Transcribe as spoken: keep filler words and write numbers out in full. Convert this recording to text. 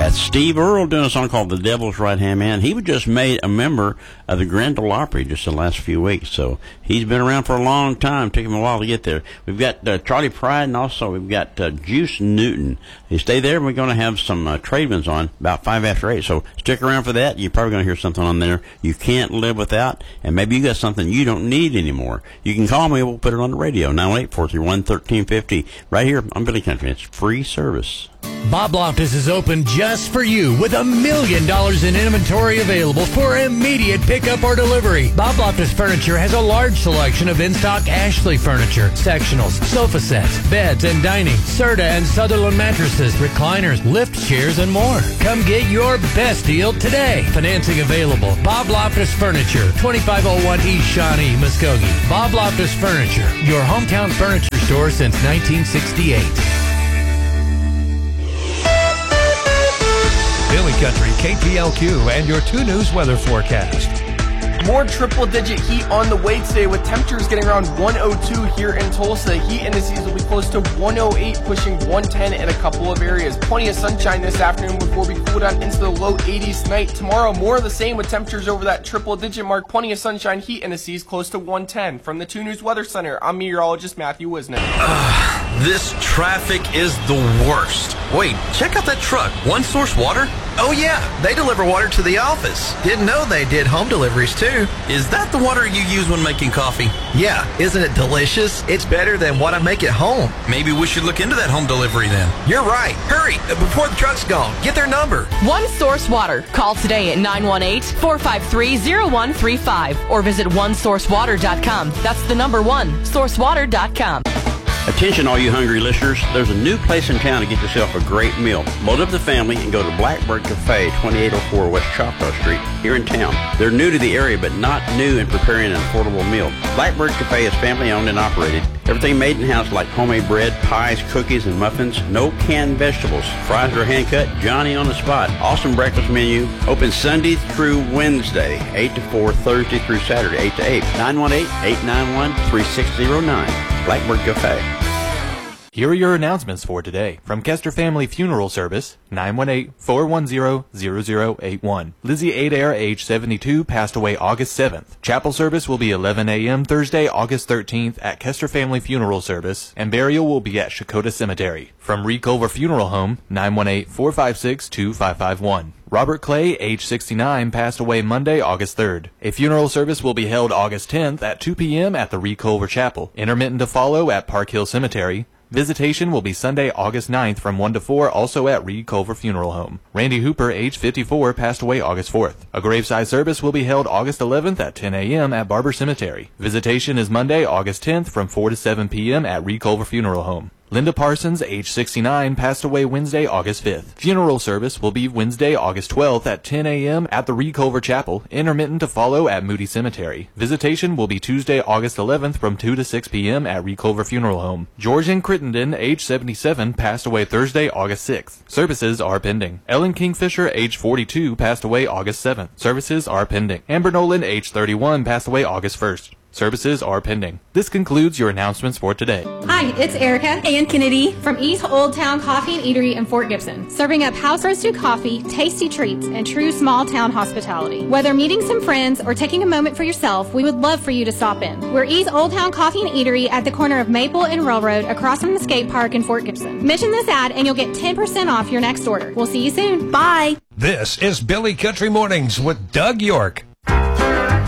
That's Steve Earle doing a song called The Devil's Right Hand Man. He was just made a member of the Grand Ole Opry just the last few weeks, so he's been around for a long time. Took him a while to get there. We've got uh, Charlie Pride, and also we've got uh, Juice Newton. You stay there, and we're going to have some uh, Trademans on about five after eight, so stick around for that. You're probably going to hear something on there you can't live without, and maybe you got something you don't need anymore. You can call me, we'll put it on the radio, nine one eight, four three one, one three five zero, right here on Billy Country. It's free service. Bob Loftus is open just for you with a million dollars in inventory available for immediate pickup or delivery. Bob Loftus Furniture has a large selection of in-stock Ashley furniture, sectionals, sofa sets, beds and dining, Serta and Sutherland mattresses, recliners, lift chairs, and more. Come get your best deal today. Financing available. Bob Loftus Furniture, twenty-five oh one East Shawnee, Muskogee. Bob Loftus Furniture, your hometown furniture store since nineteen sixty-eight. Billy Country, K P L Q, and your two News weather forecast. More triple-digit heat on the way today, with temperatures getting around one oh two here in Tulsa. Heat indices will be close to one oh eight, pushing one ten in a couple of areas. Plenty of sunshine this afternoon before we cool down into the low eighties tonight. Tomorrow, more of the same with temperatures over that triple-digit mark. Plenty of sunshine, heat indices close to one ten. From the two News Weather Center, I'm meteorologist Matthew Wisnick. Uh, this traffic is the worst. Wait, check out that truck. One Source Water? Oh yeah, they deliver water to the office. Didn't know they did home deliveries too. Is that the water you use when making coffee? Yeah, isn't it delicious? It's better than what I make at home. Maybe we should look into that home delivery then. You're right. Hurry, before the truck's gone. Get their number. One Source Water. Call today at nine one eight, four five three, zero one three five or visit one source water dot com. That's the number one, source water dot com. Attention, all you hungry listeners. There's a new place in town to get yourself a great meal. Load up the family and go to Blackbird Cafe, twenty-eight oh four West Choctaw Street, here in town. They're new to the area, but not new in preparing an affordable meal. Blackbird Cafe is family-owned and operated. Everything made in-house, like homemade bread, pies, cookies, and muffins. No canned vegetables. Fries are hand-cut, Johnny on the spot. Awesome breakfast menu. Open Sunday through Wednesday, eight to four, Thursday through Saturday, eight to eight. nine one eight, eight nine one, three six zero nine. Blackbird Cafe. Here are your announcements for today. From Kester Family Funeral Service, nine one eight, four one zero, zero zero eight one. Lizzie Adair, age seventy-two, passed away August seventh. Chapel service will be eleven a.m. Thursday, August thirteenth at Kester Family Funeral Service, and burial will be at Shakota Cemetery. From Reed Culver Funeral Home, nine one eight, four five six, two five five one. Robert Clay, age sixty-nine, passed away Monday, August third. A funeral service will be held August tenth at two p.m. at the Reed Culver Chapel. Intermittent to follow at Park Hill Cemetery. Visitation will be Sunday, August ninth from one to four, also at Reed Culver Funeral Home. Randy Hooper, age fifty-four, passed away August fourth. A graveside service will be held August eleventh at ten a.m. at Barber Cemetery. Visitation is Monday, August tenth from four to seven p.m. at Reed Culver Funeral Home. Linda Parsons, age sixty-nine, passed away Wednesday, August fifth. Funeral service will be Wednesday, August twelfth at ten a.m. at the Reed Culver Chapel. Intermittent to follow at Moody Cemetery. Visitation will be Tuesday, August eleventh from two to six p.m. at Reed Culver Funeral Home. George in Crittenden, age seventy-seven, passed away Thursday, August sixth. Services are pending. Ellen Kingfisher, age forty-two, passed away August seventh. Services are pending. Amber Nolan, age thirty-one, passed away August first. Services are pending. This concludes your announcements for today. Hi, it's Erica and Kennedy from East Old Town Coffee and Eatery in Fort Gibson, serving up house-roasted coffee, tasty treats, and true small-town hospitality. Whether meeting some friends or taking a moment for yourself, we would love for you to stop in. We're East Old Town Coffee and Eatery at the corner of Maple and Railroad across from the skate park in Fort Gibson. Mention this ad and you'll get ten percent off your next order. We'll see you soon. Bye! This is Billy Country Mornings with Doug York.